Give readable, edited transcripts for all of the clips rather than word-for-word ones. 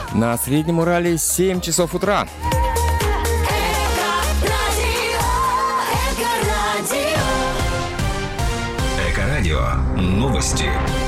На Среднем Урале 7 часов утра. Эко-радио. Новости.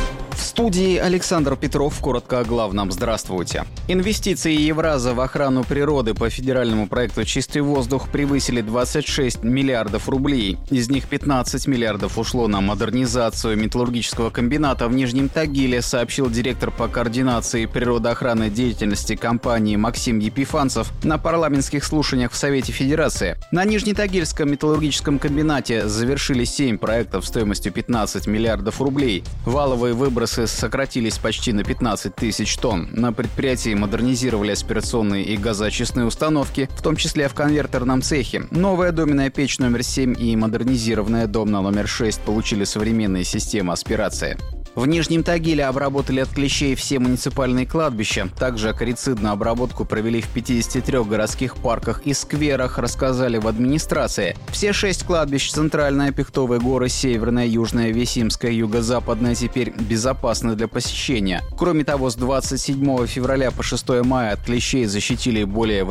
В студии Александр Петров. Коротко о главном. Здравствуйте. Инвестиции Евраза в охрану природы по федеральному проекту «Чистый воздух» превысили 26 миллиардов рублей. Из них 15 миллиардов ушло на модернизацию металлургического комбината в Нижнем Тагиле, сообщил директор по координации природоохранной деятельности компании Максим Епифанцев на парламентских слушаниях в Совете Федерации. На Нижнетагильском металлургическом комбинате завершили 7 проектов стоимостью 15 миллиардов рублей. Валовые выбросы сократились почти на 15 тысяч тонн. На предприятии модернизировали аспирационные и газоочистные установки, в том числе в конвертерном цехе. Новая доменная печь номер 7 и модернизированная домна номер 6 получили современные системы аспирации. В Нижнем Тагиле обработали от клещей все муниципальные кладбища. Также акарицидную обработку провели в 53 городских парках и скверах, рассказали в администрации. Все 6 кладбищ — Центральная, Пихтовые горы, Северная, Южная, Весимская, Юго-Западная — теперь безопасны для посещения. Кроме того, с 27 февраля по 6 мая от клещей защитили более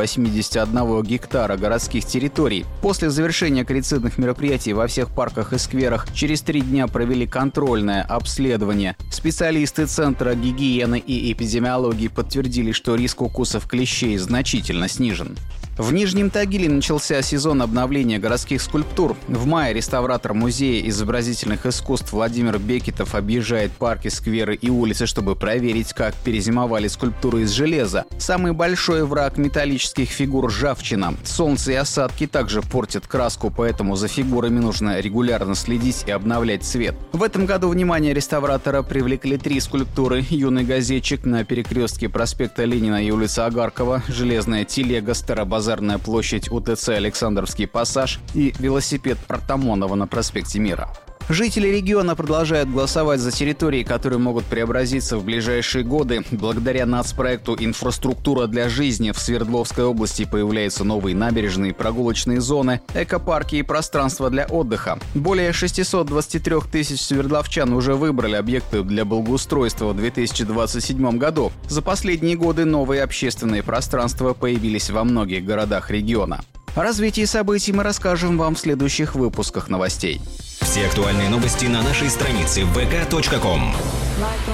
81 гектара городских территорий. После завершения акарицидных мероприятий во всех парках и скверах через 3 дня провели контрольное обследование. Специалисты Центра гигиены и эпидемиологии подтвердили, что риск укусов клещей значительно снижен. В Нижнем Тагиле начался сезон обновления городских скульптур. В мае реставратор Музея изобразительных искусств Владимир Бекетов объезжает парки, скверы и улицы, чтобы проверить, как перезимовали скульптуры из железа. Самый большой враг металлических фигур — ржавчина. Солнце и осадки также портят краску, поэтому за фигурами нужно регулярно следить и обновлять цвет. В этом году внимание реставратора привлекли 3 скульптуры: юный газетчик на перекрестке проспекта Ленина и улицы Агаркова, железная телега, Старобазарная площадь, УТЦ Александровский пассаж и велосипед Артамонова на проспекте Мира. Жители региона продолжают голосовать за территории, которые могут преобразиться в ближайшие годы. Благодаря нацпроекту «Инфраструктура для жизни» в Свердловской области появляются новые набережные, прогулочные зоны, экопарки и пространства для отдыха. Более 623 тысяч свердловчан уже выбрали объекты для благоустройства в 2027 году. За последние годы новые общественные пространства появились во многих городах региона. О развитии событий мы расскажем вам в следующих выпусках новостей. Все актуальные новости на нашей странице vk.com.